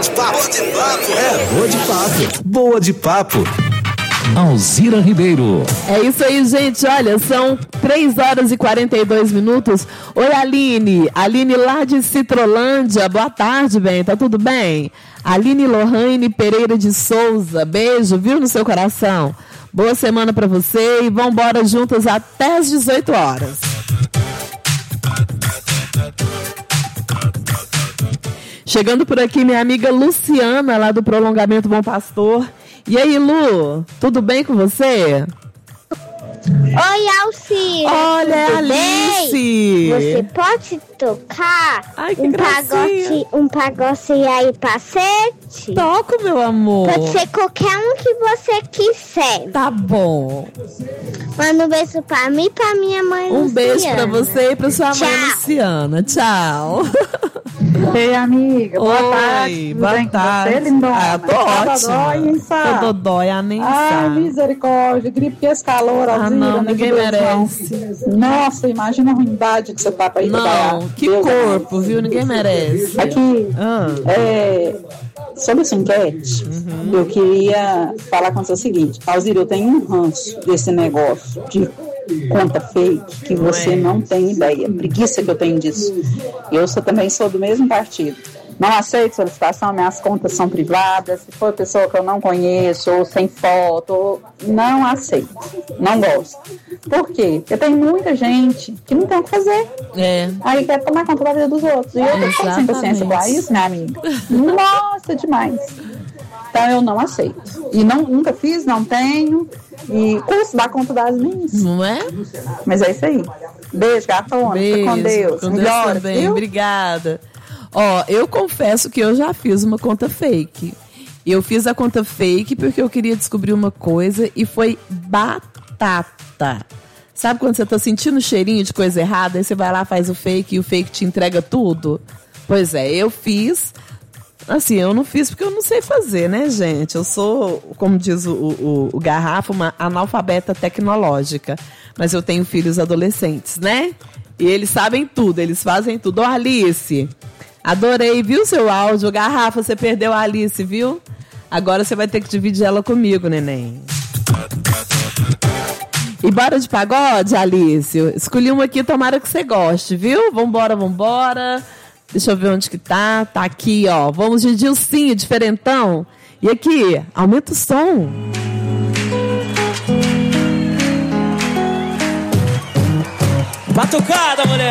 de papo. Boa de papo. Boa de papo. Alzira Ribeiro. É isso aí, gente. Olha, são 3h42. Oi, Aline. Aline lá de Citrolândia. Boa tarde, bem. Tá tudo bem? Aline Lohane Pereira de Souza. Beijo, viu, no seu coração. Boa semana pra você e vambora juntas até as 18 horas. Chegando por aqui, minha amiga Luciana, lá do Prolongamento Bom Pastor. E aí, Lu, tudo bem com você? Oi, Alcira. Olha, é a Alice. Você pode tocar um pagode aí pra sete? Toco, meu amor. Pode ser qualquer um que você quiser. Tá bom. Manda um beijo pra mim e pra minha mãe Luciana. Um beijo pra você e pra sua mãe Luciana. Tchau. Ei, amiga, boa tarde. Boa tarde. Você, lindona? Tô ótima. Tô dodói, nem Ai, misericórdia, gripe que esse calor, não, ninguém merece. Nossa, imagina a ruindade que você tá pra ir trabalhar. Não, que Deus corpo, viu? Ninguém merece. Aqui, sobre essa enquete, eu queria falar com você o seguinte. Alzira, eu tenho um ranço desse negócio de conta fake que você não tem ideia. Preguiça que eu tenho disso. Eu também sou do mesmo partido. Não aceito solicitação, minhas contas são privadas. Se for pessoa que eu não conheço, ou sem foto, não aceito. Não gosto. Por quê? Porque tem muita gente que não tem o que fazer. Aí quer tomar conta da vida dos outros. E eu tô sem paciência com isso, minha amiga. Nossa, demais. Então eu não aceito. E nunca fiz, não tenho. E custo dá conta das minhas. Não é? Mas é isso aí. Beijo, gatona. Fica com Deus. Com Deus também. Obrigada. Ó, eu confesso que eu já fiz uma conta fake. Eu fiz a conta fake porque eu queria descobrir uma coisa e foi batata. Sabe quando você tá sentindo o cheirinho de coisa errada, aí você vai lá, faz o fake e o fake te entrega tudo? Pois é, eu fiz. Assim, eu não fiz porque eu não sei fazer, né, gente? Eu sou, como diz o Garrafa, uma analfabeta tecnológica. Mas eu tenho filhos adolescentes, né? E eles sabem tudo, eles fazem tudo. Ô, Alice, adorei, viu, seu áudio? Garrafa, você perdeu a Alice, viu? Agora você vai ter que dividir ela comigo, neném. E bora de pagode, Alice? Escolhi uma aqui, tomara que você goste, viu? Vambora. Deixa eu ver onde que tá. Tá aqui, ó. Vamos de Dilcinho, diferentão. E aqui, aumenta o som. Batucada, mulher!